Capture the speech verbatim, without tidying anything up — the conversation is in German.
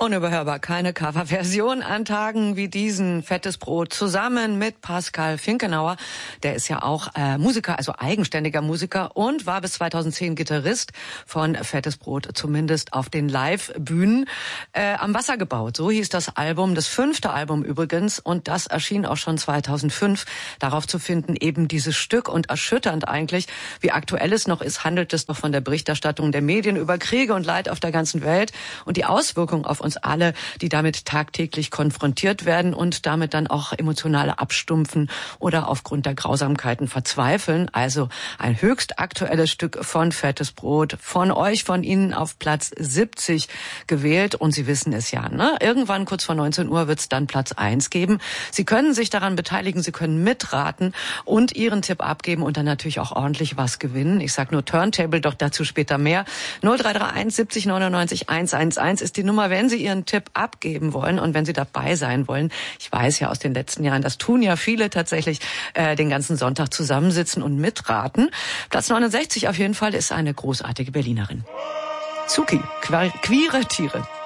Unüberhörbar, keine Coverversion an Tagen wie diesen. Fettes Brot zusammen mit Pascal Finkenauer. Der ist ja auch äh, Musiker, also eigenständiger Musiker und war bis zweitausendzehn Gitarrist von Fettes Brot, zumindest auf den Live-Bühnen. Äh, am Wasser gebaut, so hieß das Album, das fünfte Album übrigens. Und das erschien auch schon zweitausendfünf. Darauf zu finden eben dieses Stück. Und erschütternd eigentlich, wie aktuell es noch ist, handelt es noch von der Berichterstattung der Medien über Kriege und Leid auf der ganzen Welt und die Auswirkungen auf uns alle, die damit tagtäglich konfrontiert werden und damit dann auch emotionale abstumpfen oder aufgrund der Grausamkeiten verzweifeln. Also ein höchst aktuelles Stück von Fettes Brot, von euch, von Ihnen auf Platz siebzig gewählt. Und Sie wissen es ja, ne? Irgendwann kurz vor neunzehn Uhr wird es dann Platz eins geben. Sie können sich daran beteiligen, Sie können mitraten und Ihren Tipp abgeben und dann natürlich auch ordentlich was gewinnen. Ich sag nur Turntable, doch dazu später mehr. null drei drei eins siebzig neunundneunzig hunderteins ist die Nummer, wenn Sie Ihren Tipp abgeben wollen und wenn Sie dabei sein wollen. Ich weiß ja aus den letzten Jahren, das tun ja viele tatsächlich, äh, den ganzen Sonntag zusammensitzen und mitraten. Platz neunundsechzig auf jeden Fall ist eine großartige Berlinerin. Zuki, queere Tiere.